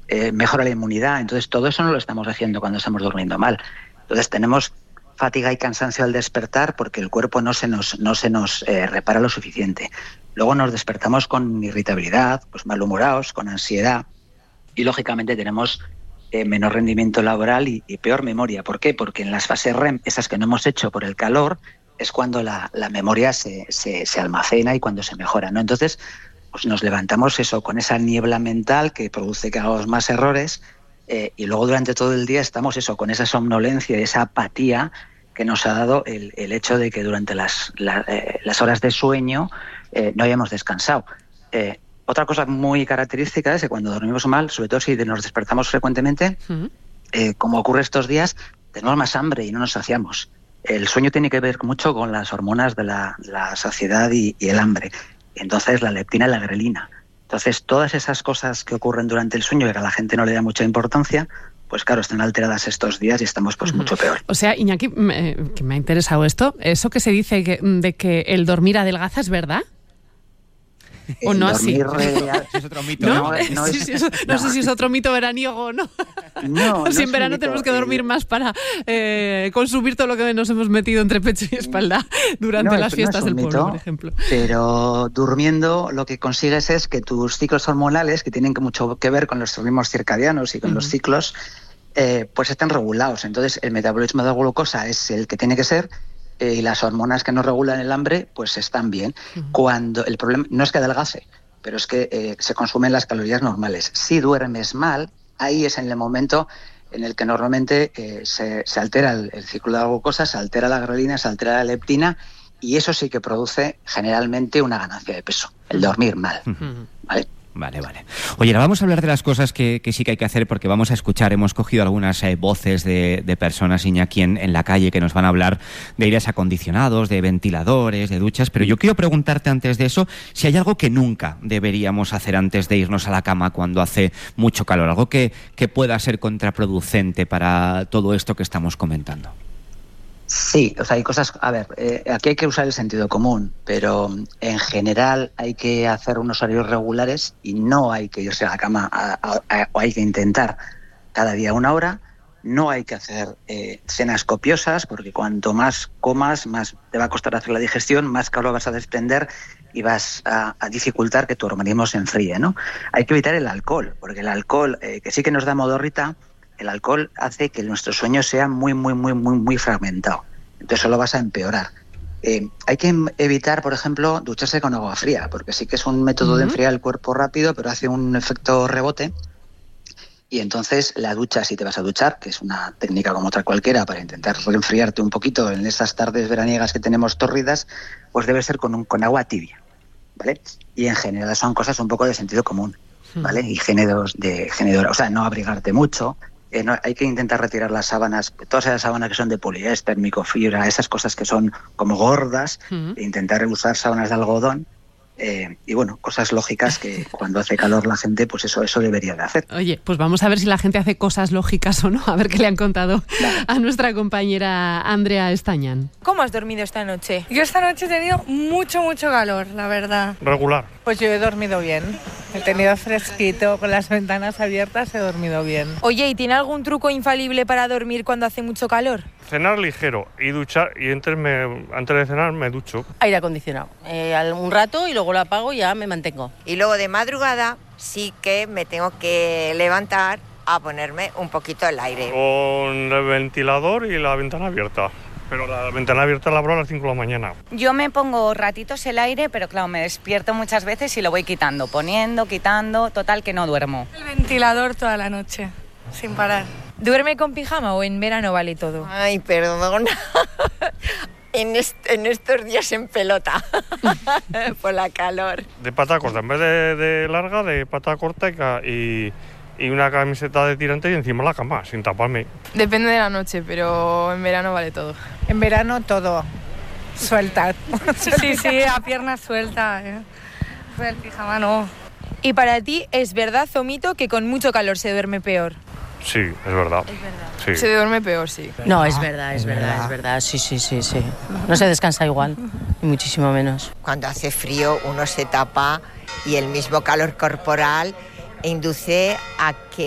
mejora la inmunidad. Entonces todo eso no lo estamos haciendo cuando estamos durmiendo mal. Entonces tenemos fatiga y cansancio al despertar porque el cuerpo no se nos repara lo suficiente. Luego nos despertamos con irritabilidad, pues malhumorados, con ansiedad, y lógicamente tenemos menor rendimiento laboral y peor memoria. ¿Por qué? Porque en las fases REM, esas que no hemos hecho por el calor, es cuando la memoria se almacena y cuando se mejora, ¿no? Entonces, pues nos levantamos con esa niebla mental que produce que hagamos más errores, y luego durante todo el día estamos con esa somnolencia y esa apatía que nos ha dado el hecho de que durante las horas de sueño no hayamos descansado. Otra cosa muy característica es que cuando dormimos mal, sobre todo si nos despertamos frecuentemente, como ocurre estos días, tenemos más hambre y no nos saciamos. El sueño tiene que ver mucho con las hormonas de la saciedad y el hambre. Entonces, la leptina y la grelina. Entonces, todas esas cosas que ocurren durante el sueño y que a la gente no le da mucha importancia, pues claro, están alteradas estos días y estamos pues mucho peor. O sea, Iñaki, que me ha interesado esto, ¿eso que se dice de que el dormir adelgaza es verdad? ¿O no así? Es otro mito. No sé si es otro mito veraniego o no. Si en verano tenemos que dormir más para consumir todo lo que nos hemos metido entre pecho y espalda durante las fiestas del pueblo, por ejemplo. Pero durmiendo lo que consigues es que tus ciclos hormonales, que tienen mucho que ver con los ritmos circadianos y con los ciclos, pues estén regulados. Entonces el metabolismo de glucosa es el que tiene que ser, y las hormonas que nos regulan el hambre pues están bien. Cuando el problema no es que adelgace, pero es que se consumen las calorías normales. Si duermes mal, ahí es en el momento en el que normalmente se altera el ciclo de la glucosa, se altera la grelina, se altera la leptina, y eso sí que produce generalmente una ganancia de peso, el dormir mal. ¿Vale? Vale. Oye, ahora vamos a hablar de las cosas que sí que hay que hacer, porque vamos a escuchar, hemos cogido algunas voces de personas, Iñaki, en la calle, que nos van a hablar de aires acondicionados, de ventiladores, de duchas, pero yo quiero preguntarte antes de eso si hay algo que nunca deberíamos hacer antes de irnos a la cama cuando hace mucho calor, algo que pueda ser contraproducente para todo esto que estamos comentando. Sí, o sea, hay cosas... A ver, aquí hay que usar el sentido común, pero en general hay que hacer unos horarios regulares y no hay que irse a la cama o hay que intentar cada día 1 hora. No hay que hacer cenas copiosas, porque cuanto más comas, más te va a costar hacer la digestión, más calor vas a desprender y vas a dificultar que tu organismo se enfríe, ¿no? Hay que evitar el alcohol, porque el alcohol, que sí que nos da modorrita, el alcohol hace que nuestro sueño sea muy fragmentado. Entonces solo vas a empeorar. Hay que evitar, por ejemplo, ducharse con agua fría, porque sí que es un método de enfriar el cuerpo rápido, pero hace un efecto rebote. Y entonces la ducha, si te vas a duchar, que es una técnica como otra cualquiera para intentar enfriarte un poquito en esas tardes veraniegas que tenemos tórridas, pues debe ser con agua tibia, ¿vale? Y en general son cosas un poco de sentido común, ¿vale? Higiene de o sea, no abrigarte mucho. Hay que intentar retirar las sábanas, todas esas sábanas que son de poliéster, microfibra, esas cosas que son como gordas, e intentar usar sábanas de algodón. Y bueno, cosas lógicas que cuando hace calor la gente, pues eso debería de hacer. Oye, pues vamos a ver si la gente hace cosas lógicas o no, a ver qué le han contado a nuestra compañera Andrea Estañán. ¿Cómo has dormido esta noche? Yo esta noche he tenido mucho calor, la verdad. Regular. Pues yo he dormido bien, he tenido fresquito, con las ventanas abiertas he dormido bien. Oye, ¿y tiene algún truco infalible para dormir cuando hace mucho calor? Cenar ligero y duchar, y antes de cenar me ducho. Aire acondicionado, un rato y luego lo apago y ya me mantengo. Y luego de madrugada sí que me tengo que levantar a ponerme un poquito el aire. Con el ventilador y la ventana abierta. Pero la ventana abierta la abro a las 5 de la mañana. Yo me pongo ratitos el aire, pero claro, me despierto muchas veces y lo voy quitando, poniendo, quitando, total que no duermo. El ventilador toda la noche, sin parar. ¿Duerme con pijama o en verano vale todo? Ay, perdona. En estos días en pelota, por la calor. De pata corta, en vez de larga, de pata corta y una camiseta de tirante y encima la cama, sin taparme. Depende de la noche, pero en verano vale todo. En verano todo, suelta. Sí, a pierna suelta. El pijama no. ¿Y para ti es verdad o mito que con mucho calor se duerme peor? Sí, es verdad. Sí. Se duerme peor, sí. No, es verdad, sí. No se descansa igual, y muchísimo menos. Cuando hace frío uno se tapa y el mismo calor corporal induce a que